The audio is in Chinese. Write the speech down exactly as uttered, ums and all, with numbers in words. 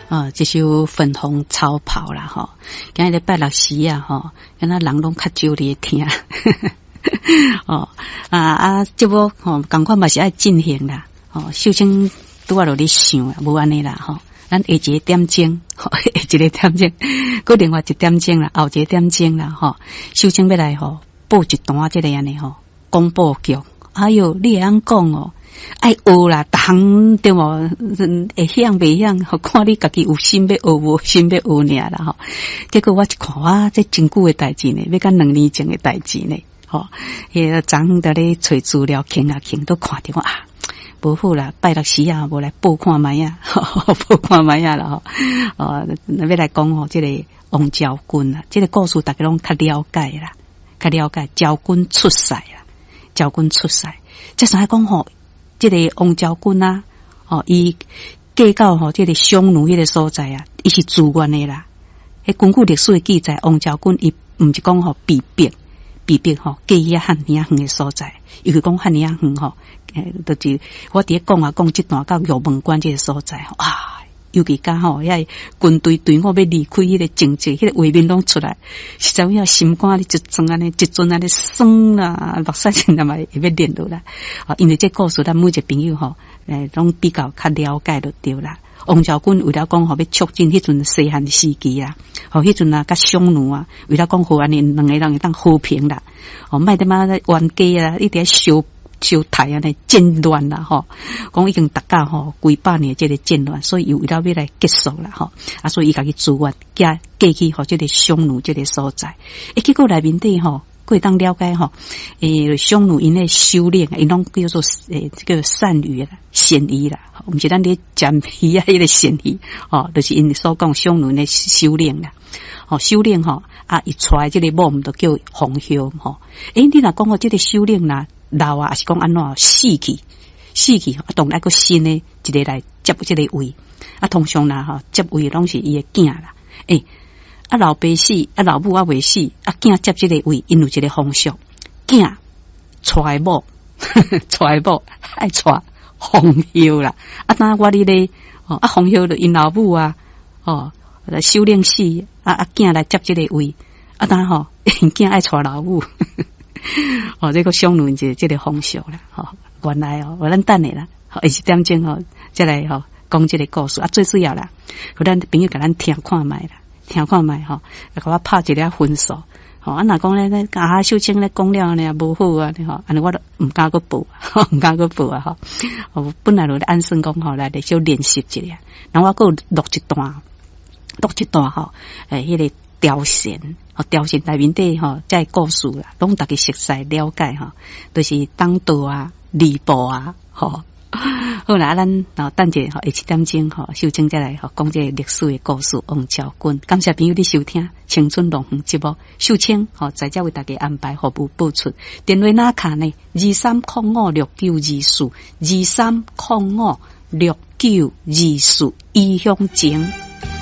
哦，这首粉红超跑啦吼，今日礼拜六时啊吼，敢若人拢较少咧听。哦啊啊，这部吼赶快嘛是爱进行啦。哦，秀清拄啊落咧想啊，无安尼啦吼。咱下一个点钟，吼，下一个点钟，搁另外一点钟啦，后一个点钟啦吼。秀清要来吼报一段这个安尼吼，广播剧。哎哟，你会晓讲哦。爱学啦，当对无？会晓袂晓？好看你家己有心要学，无心要学尔啦吼。结果我一看，哇，这真久的代志呢，要甲两年前的代志呢。吼，迄个昨昏在咧找资料，听啊听，都看到啊，无好啦，拜六时啊，无来报看卖啊，报看卖啊啦吼。哦，要来讲吼，这个王昭君啊，这个故事大家拢较了解啦，较了解。昭君出世啦，昭君出世，即啥讲吼？这个王昭君啊，哦，伊嫁到吼这个匈奴迄个所在啊，伊是自愿的啦。迄根据历史的记载，王昭君伊毋是讲吼被逼，被逼吼嫁伊啊汉尼啊远的所在，伊是讲汉尼啊远吼，诶，就是我伫咧讲啊讲即段到玉门关这个所在吼啊。尤其甲吼，遐军队队伍要离开迄个情节，迄个画面拢出来，实在要心肝哩一阵安尼，一阵安尼酸啦，目屎真他妈会要流落来。啊，因为这故事咱每一个朋友吼，诶，拢比较较了解就对啦。王昭君为了讲吼，要促进迄阵西汉时期啊，吼迄阵啊，甲匈奴啊，为了讲和安尼两个人会当和平啦，哦，莫得嘛咧冤家啊，一直烧。烧台安尼战乱啦吼，讲已经达到吼几百年这个战乱，所以又为了要来结束啦吼，啊，所以伊家己自愿嫁嫁去吼这个匈奴这个所在，诶，结果内面底吼，可以当了解吼，诶，匈奴因诶修炼，因拢叫做诶这个善于啦、嫌疑啦，毋是咱咧占鱼啊，迄个嫌疑，哦，就是因所讲匈奴咧修炼啦，哦，修炼吼啊，伊出来这个某毋就叫红袖吼，诶，你若讲哦，这个修炼啦。老啊，还是讲安怎死去，死去啊，当然个新的一个来接这个位啊，通常啦哈，接位拢是伊的囝啦。诶、欸，啊老爸死，啊老母啊未死，啊囝接这个位，因有一个风俗，囝娶某，娶某爱娶红袖啦。啊，当我哩咧，哦啊红袖就因老母啊，哦来修炼死，啊啊囝来接这个位，啊当吼因囝爱娶老母。哦，这个匈奴就这个风俗啦，吼、哦，原来哦，我咱等下啦，好，二十点钟哦，再来吼讲这个故事啊，最主要啦，互咱朋友甲咱听看卖啦，听看卖吼，来甲我拍一个分数，吼、哦，啊，若讲咧咧啊，秀清咧讲了呢，无好啊，吼，安尼我都毋敢去报，吼，毋敢去报啊，吼，哦，本来就按算讲吼来咧小练习一下，然后我搁录一段，录一段吼，诶，迄、那个。雕线，吼雕线内面底吼，即个故事啦，拢大家熟悉了解吼，都、就是当道啊、吕布啊，吼。好啦，咱然等者吼，下七点钟吼，秀清再来吼讲这个历史的故事王昭君。感谢朋友的收听《青春龙凤》节目，秀清吼在这为大家安排服务播出。电话哪卡呢？二三零五六九二四，二三零五六九二四，异乡情。